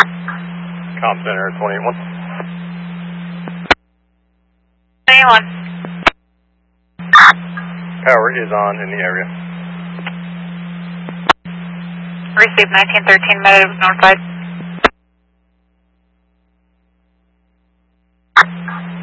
Com Center 21. 21. Power is on in the area. Received 1913, Meadows Northside.